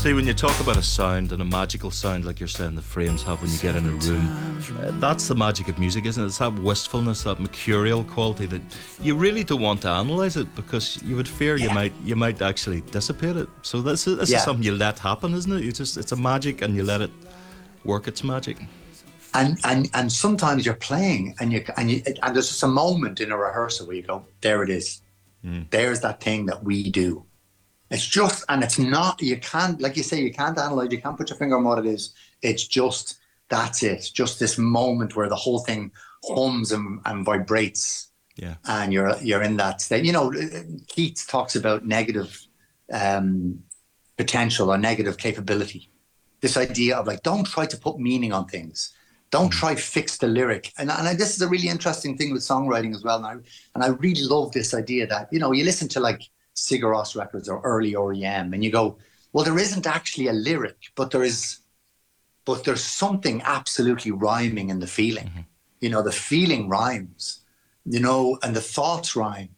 See, when you talk about a sound and a magical sound, like you're saying the frames have when you get in a room, that's the magic of music, isn't it? It's that wistfulness, that mercurial quality that you really don't want to analyse it, because you would fear you might actually dissipate it. So this is something you let happen, isn't it? It's a magic, and you let it work its magic. And sometimes you're playing and there's just a moment in a rehearsal where you go, there it is. There's that thing that we do. It's just, and it's not, you can't, like you say, you can't analyze, you can't put your finger on what it is. It's just, that's it. Just this moment where the whole thing hums and vibrates. Yeah. And you're in that state. You know, Keats talks about negative potential or negative capability. This idea of like, don't try to put meaning on things. Don't try fix the lyric. And this is a really interesting thing with songwriting as well. And I really love this idea that, you know, you listen to like Sigur Rós records or early REM and you go, well, there isn't actually a lyric, but there's something absolutely rhyming in the feeling. You know, the feeling rhymes, you know, and the thoughts rhyme.